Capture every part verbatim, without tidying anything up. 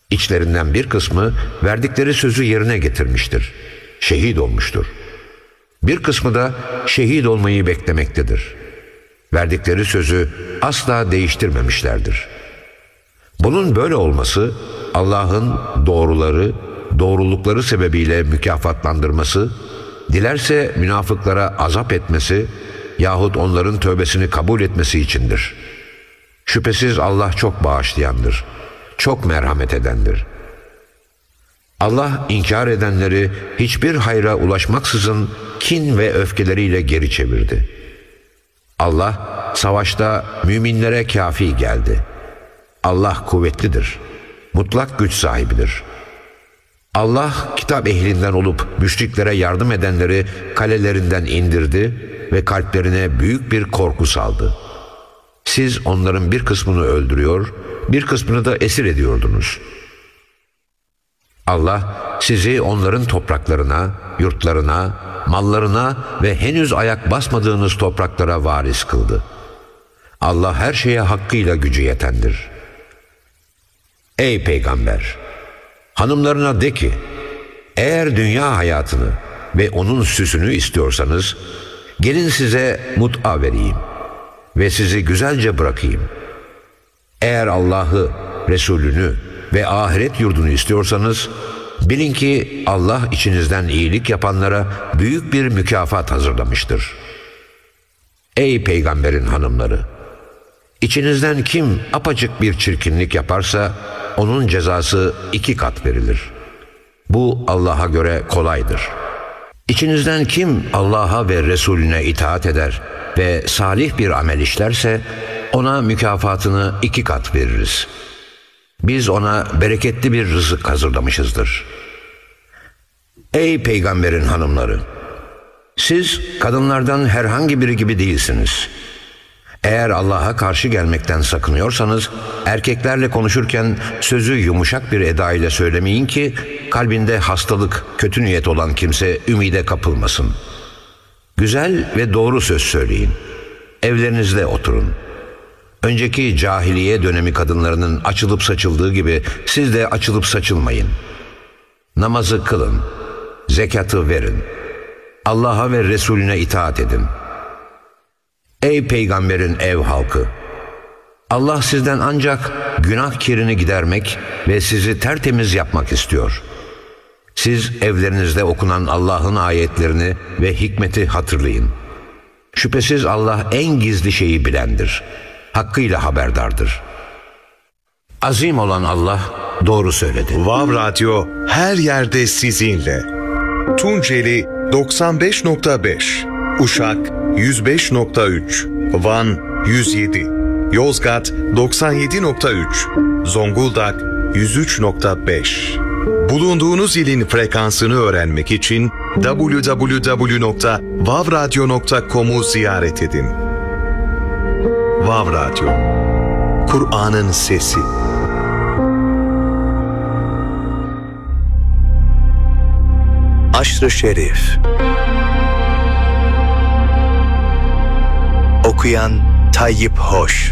İçlerinden bir kısmı verdikleri sözü yerine getirmiştir. Şehit olmuştur. Bir kısmı da şehit olmayı beklemektedir. Verdikleri sözü asla değiştirmemişlerdir. Bunun böyle olması Allah'ın doğruları, doğrulukları sebebiyle mükafatlandırması, dilerse münafıklara azap etmesi yahut onların tövbesini kabul etmesi içindir. Şüphesiz Allah çok bağışlayandır, çok merhamet edendir. Allah inkar edenleri hiçbir hayra ulaşmaksızın kin ve öfkeleriyle geri çevirdi. Allah savaşta müminlere kafi geldi. Allah kuvvetlidir, mutlak güç sahibidir. Allah kitap ehlinden olup müşriklere yardım edenleri kalelerinden indirdi ve kalplerine büyük bir korku saldı. Siz onların bir kısmını öldürüyor, bir kısmını da esir ediyordunuz. Allah sizi onların topraklarına, yurtlarına, mallarına ve henüz ayak basmadığınız topraklara varis kıldı. Allah her şeye hakkıyla gücü yetendir. Ey Peygamber! Hanımlarına de ki, eğer dünya hayatını ve onun süsünü istiyorsanız, gelin size mut'a vereyim ve sizi güzelce bırakayım. Eğer Allah'ı, Resulünü ve ahiret yurdunu istiyorsanız, bilin ki Allah içinizden iyilik yapanlara büyük bir mükafat hazırlamıştır. Ey Peygamberin hanımları! İçinizden kim apaçık bir çirkinlik yaparsa, onun cezası iki kat verilir. Bu Allah'a göre kolaydır. İçinizden kim Allah'a ve Resulüne itaat eder ve salih bir amel işlerse, ona mükafatını iki kat veririz. Biz ona bereketli bir rızık hazırlamışızdır. Ey Peygamberin hanımları! Siz kadınlardan herhangi biri gibi değilsiniz. Eğer Allah'a karşı gelmekten sakınıyorsanız, erkeklerle konuşurken sözü yumuşak bir eda ile söylemeyin ki, kalbinde hastalık, kötü niyet olan kimse ümide kapılmasın. Güzel ve doğru söz söyleyin. Evlerinizde oturun. Önceki cahiliye dönemi kadınlarının açılıp saçıldığı gibi siz de açılıp saçılmayın. Namazı kılın, zekatı verin. Allah'a ve Resulüne itaat edin. Ey Peygamberin ev halkı! Allah sizden ancak günah kirini gidermek ve sizi tertemiz yapmak istiyor. Siz evlerinizde okunan Allah'ın ayetlerini ve hikmeti hatırlayın. Şüphesiz Allah en gizli şeyi bilendir. Hakkıyla haberdardır. Azim olan Allah doğru söyledi. Vav Radyo her yerde sizinle. Tunceli doksan beş nokta beş, Uşak yüz beş nokta üç, Van yüz yedi, Yozgat doksan yedi nokta üç, Zonguldak yüz üç nokta beş. Bulunduğunuz ilin frekansını öğrenmek için double-u double-u double-u nokta vav radyo nokta com'u ziyaret edin. Vav Radyo, Kur'an'ın sesi. Aşr-ı Şerif. Okuyan Tayyip Hoş.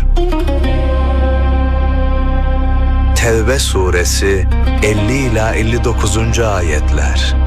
Tevbe suresi elli ila elli dokuzuncu ayetler.